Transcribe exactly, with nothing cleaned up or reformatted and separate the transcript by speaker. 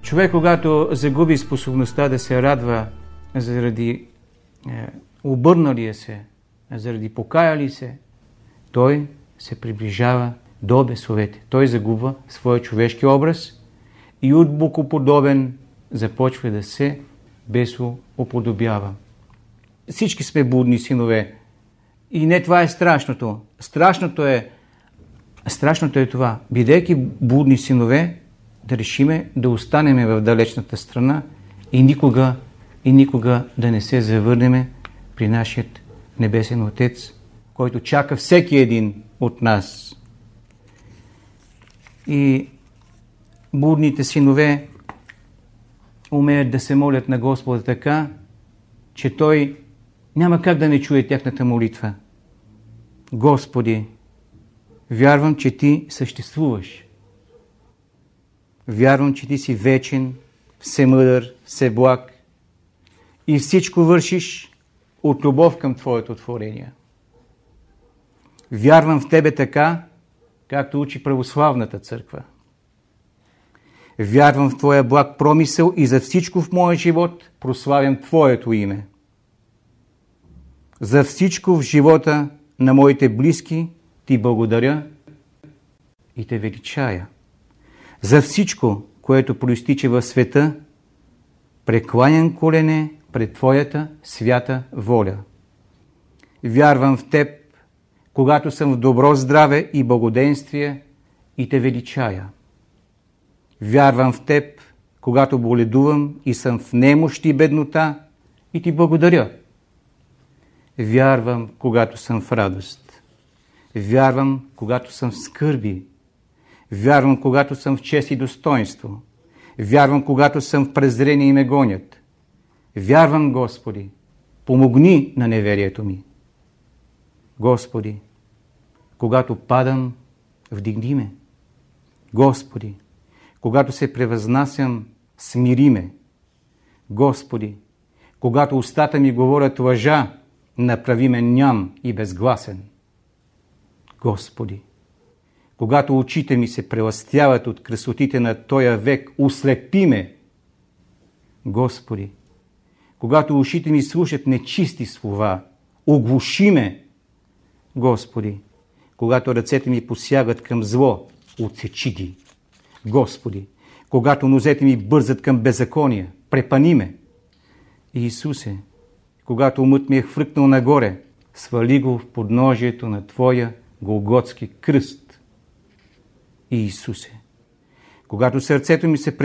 Speaker 1: Човек, когато загуби способността да се радва заради е, обърналия се, заради покаяли се, той се приближава до бесовете. Той загубва своя човешки образ и от богоподобен започва да се бесоуподобява. Всички сме блудни синове. И не това е страшното. Страшното е, страшното е това. Бидейки блудни синове, да решиме да останеме в далечната страна и никога, и никога да не се завърнеме при нашият Небесен Отец, който чака всеки един от нас. И блудните синове умеят да се молят на Господа така, че Той няма как да не чуе тяхната молитва. Господи, вярвам, че Ти съществуваш. Вярвам, че Ти си вечен, всемъдър, всеблаг и всичко вършиш от любов към Твоето творение. Вярвам в Тебе така, както учи православната църква. Вярвам в Твоя благ промисъл и за всичко в моя живот прославям Твоето име. За всичко в живота на моите близки Ти благодаря и Те величая. За всичко, което проистича в света, прекланям колене пред Твоята свята воля. Вярвам в Теб, когато съм в добро здраве и благоденствие, и Те величая. Вярвам в Теб, когато боледувам и съм в немощ и беднота, и Ти благодаря. Вярвам, когато съм в радост. Вярвам, когато съм в скърби. Вярвам, когато съм в чест и достоинство. Вярвам, когато съм в презрение и ме гонят. Вярвам, Господи, помогни на неверието ми. Господи, когато падам, вдигни ме. Господи, когато се превъзнасям, смири ме. Господи, когато устата ми говорят лъжа, направи ме ням и безгласен. Господи, когато очите ми се прелъстяват от красотите на тоя век, ослепи ме. Господи, когато ушите ми слушат нечисти слова, оглуши ме. Господи, когато ръцете ми посягат към зло, отсечи ги. Господи, когато нозете ми бързат към беззакония, препани ме. Иисусе, когато умът ми е хвъркнал нагоре, свали го в подножието на Твоя голготски кръст. Иисусе, когато сърцето ми се